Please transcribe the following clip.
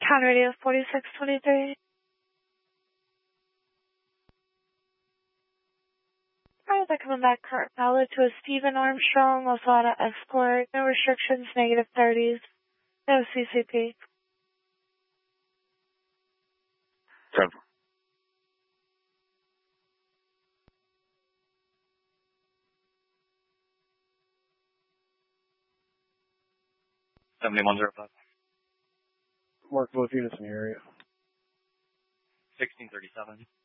Town radio 4623. Alright, they're coming back current valid to a Stephen Armstrong, Losada Escort. No restrictions, negative 30s. No CCP. 10. 7105. Mark both units in the area. 1637.